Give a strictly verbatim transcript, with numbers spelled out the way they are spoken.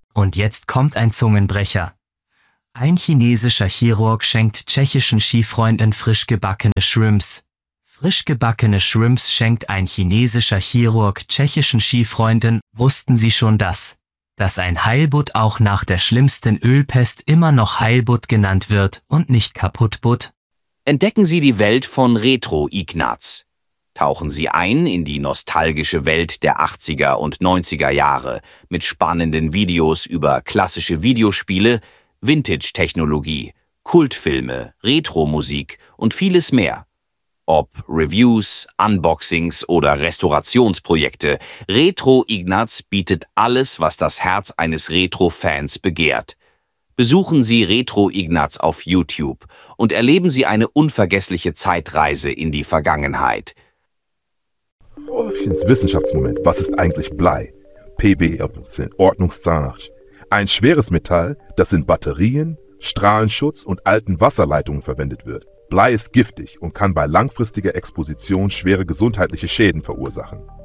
Und jetzt kommt ein Zungenbrecher. Ein chinesischer Chirurg schenkt tschechischen Skifreunden frisch gebackene Shrimps. Frisch gebackene Shrimps schenkt ein chinesischer Chirurg tschechischen Skifreunden. Wussten Sie schon das? Dass ein Heilbutt auch nach der schlimmsten Ölpest immer noch Heilbutt genannt wird und nicht Kaputtbutt? Entdecken Sie die Welt von Retro Ignaz. Tauchen Sie ein in die nostalgische Welt der achtziger und neunziger Jahre mit spannenden Videos über klassische Videospiele, Vintage-Technologie, Kultfilme, Retro-Musik und vieles mehr. Ob Reviews, Unboxings oder Restaurationsprojekte, Retro Ignaz bietet alles, was das Herz eines Retro-Fans begehrt. Besuchen Sie Retro Ignaz auf YouTube und erleben Sie eine unvergessliche Zeitreise in die Vergangenheit. Wolfchens Wissenschaftsmoment. Was ist eigentlich Blei? P B, Ordnungszahnarzt. Ein schweres Metall, das in Batterien, Strahlenschutz und alten Wasserleitungen verwendet wird. Blei ist giftig und kann bei langfristiger Exposition schwere gesundheitliche Schäden verursachen.